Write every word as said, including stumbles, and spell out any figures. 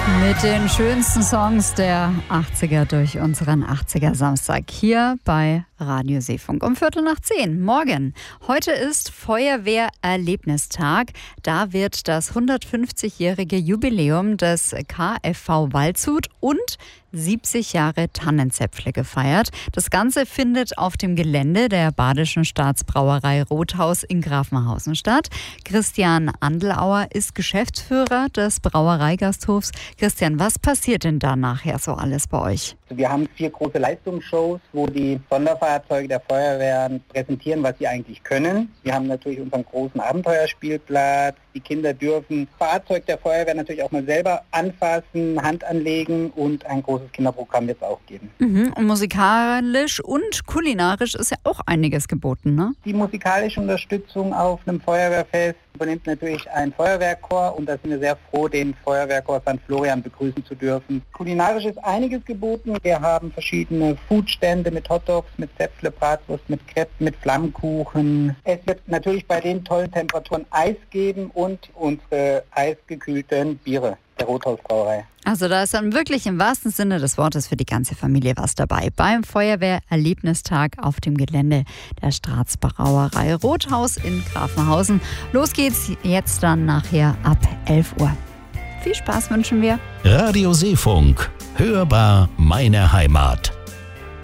Mit den schönsten Songs der achtziger durch unseren achtziger Samstag hier bei Radio Seefunk um Viertel nach zehn. Morgen. Heute ist Feuerwehrerlebnistag. Da wird das hundertfünfzigjährige Jubiläum des K F V Waldshut und siebzig Jahre Tannenzäpfle gefeiert. Das Ganze findet auf dem Gelände der Badischen Staatsbrauerei Rothaus in Grafenhausen statt. Christian Andelauer ist Geschäftsführer des Brauereigasthofs. Christian, was passiert denn da nachher so alles bei euch? Wir haben vier große Leistungsshows, wo die Sonderfahrzeuge der Feuerwehren präsentieren, was sie eigentlich können. Wir haben natürlich unseren großen Abenteuerspielplatz. Die Kinder dürfen Fahrzeug der Feuerwehr natürlich auch mal selber anfassen, Hand anlegen und ein großes Kinderprogramm wird es auch geben. Mhm. Und musikalisch und kulinarisch ist ja auch einiges geboten, ne? Die musikalische Unterstützung auf einem Feuerwehrfest übernimmt natürlich ein Feuerwehrchor und da sind wir sehr froh, den Feuerwehrchor Sankt Florian begrüßen zu dürfen. Kulinarisch ist einiges geboten. Wir haben verschiedene Foodstände mit Hotdogs, mit Zäpfle, Bratwurst, mit Crepe, mit Flammkuchen. Es wird natürlich bei den tollen Temperaturen Eis geben und unsere eisgekühlten Biere der Rothausbrauerei. Also da ist dann wirklich im wahrsten Sinne des Wortes für die ganze Familie was dabei. Beim Feuerwehrerlebnistag auf dem Gelände der Staatsbrauerei Rothaus in Grafenhausen. Los geht's jetzt dann nachher ab elf Uhr. Viel Spaß wünschen wir. Radio Seefunk. Hörbar meine Heimat.